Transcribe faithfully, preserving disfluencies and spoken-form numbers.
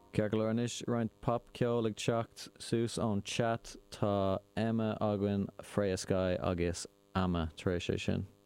Cearcailínis roinnt pop ceol ag teacht sús ón chat tá Emma agan Freya Sky agus Amma tar éis é sin.